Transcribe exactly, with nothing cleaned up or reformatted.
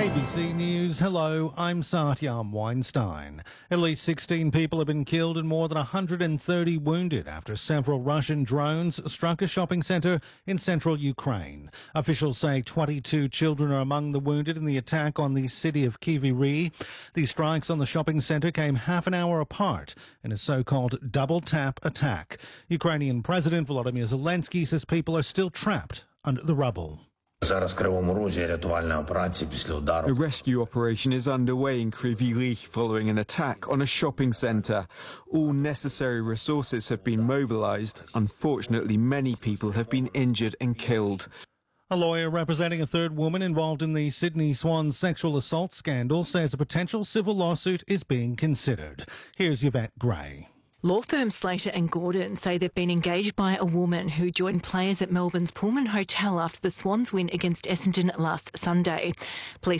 A B C News, hello, I'm Satyam Weinstein. At least sixteen people have been killed and more than one hundred thirty wounded after several Russian drones struck a shopping centre in central Ukraine. Officials say twenty-two children are among the wounded in the attack on the city of Kryvyi Rih. The strikes on the shopping centre came half an hour apart in a so-called double-tap attack. Ukrainian President Volodymyr Zelensky says people are still trapped under the rubble. A rescue operation is underway in Kryvyi Rih following an attack on a shopping centre. All necessary resources have been mobilised. Unfortunately, many people have been injured and killed. A lawyer representing a third woman involved in the Sydney Swans sexual assault scandal says a potential civil lawsuit is being considered. Here's Yvette Gray. Law firm Slater and Gordon say they've been engaged by a woman who joined players at Melbourne's Pullman Hotel after the Swans win against Essendon last Sunday. Police